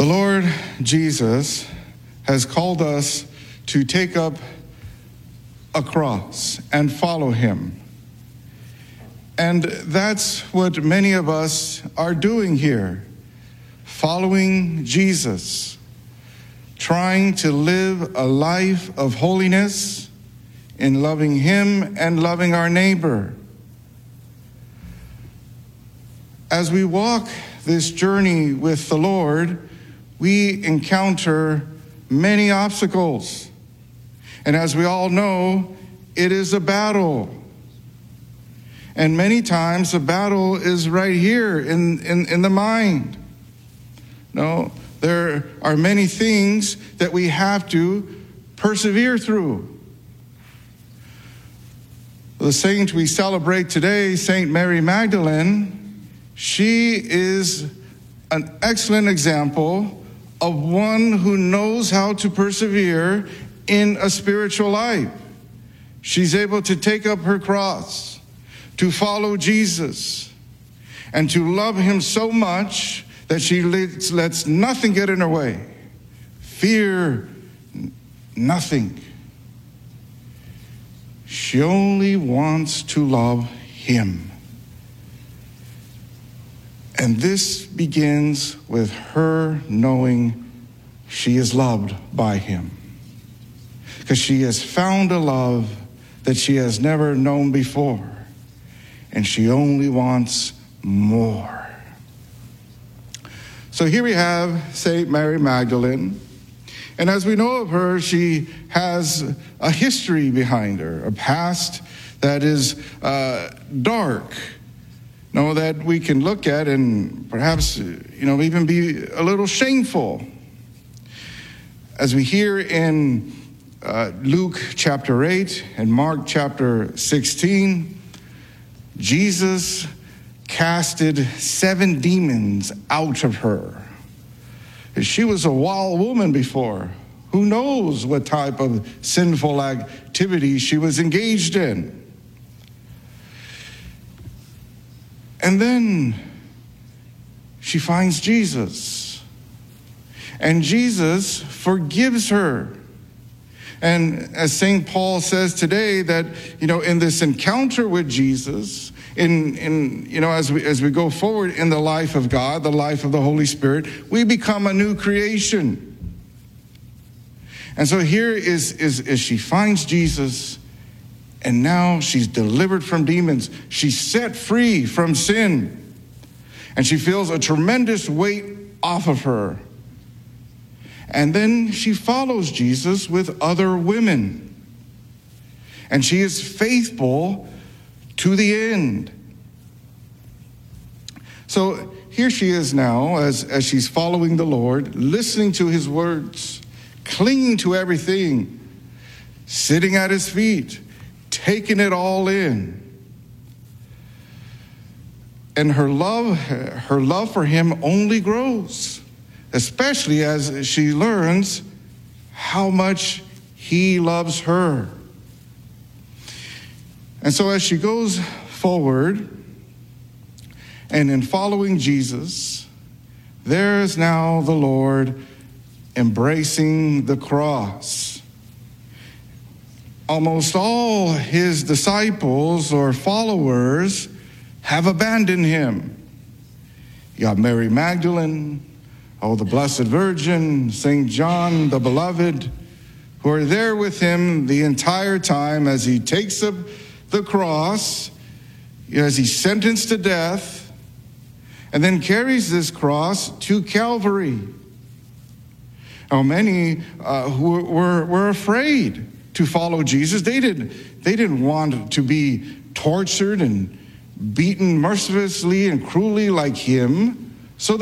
The Lord Jesus has called us to take up a cross and follow him. And that's what many of us are doing here, following Jesus, trying to live a life of holiness in loving him and loving our neighbor. As we walk this journey with the Lord, we encounter many obstacles. And as we all know, it is a battle. And many times the battle is right here in the mind. No, there are many things that we have to persevere through. The saint we celebrate today, Saint Mary Magdalene, she is an excellent example of one who knows how to persevere in a spiritual life. She's able to take up her cross, to follow Jesus, and to love him so much that she lets nothing get in her way. Fear nothing. She only wants to love him. And this begins with her knowing she is loved by him, because she has found a love that she has never known before, and she only wants more. So here we have St. Mary Magdalene, and as we know of her, she has a history behind her, a past that is dark, that we can look at and perhaps, even be a little shameful. As we hear in Luke chapter 8 and Mark chapter 16, Jesus casted 7 demons out of her. She was a wild woman before. Who knows what type of sinful activity she was engaged in. And then she finds Jesus. And Jesus forgives her. And as St. Paul says today, that, in this encounter with Jesus, as we go forward in the life of God, the life of the Holy Spirit, we become a new creation. And so here is she finds Jesus, and now she's delivered from demons. She's set free from sin. And she feels a tremendous weight off of her. And then she follows Jesus with other women. And she is faithful to the end. So here she is now, as she's following the Lord, listening to his words, clinging to everything, sitting at his feet, taking it all in. And her love for him only grows, especially as she learns how much he loves her. And so as she goes forward, and in following Jesus, there is now the Lord embracing the cross. Almost all his disciples or followers have abandoned him. You got Mary Magdalene, the Blessed Virgin, St. John the Beloved, who are there with him the entire time as he takes up the cross, as he's sentenced to death, and then carries this cross to Calvary. Now, many who were afraid to follow Jesus, they didn't want to be tortured and beaten mercilessly and cruelly like him.